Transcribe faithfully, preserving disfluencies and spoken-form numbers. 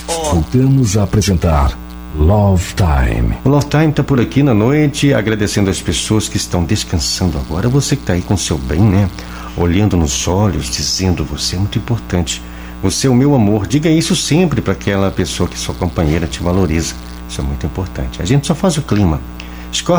Voltamos a apresentar Love Time. O Love Time tá por aqui na noite, agradecendo as pessoas que estão descansando agora. Você que tá aí com seu bem, né? Olhando nos olhos, dizendo: você é muito importante. Você é o meu amor. Diga isso sempre para aquela pessoa que sua companheira te valoriza. Isso é muito importante. A gente só faz o clima. Escorre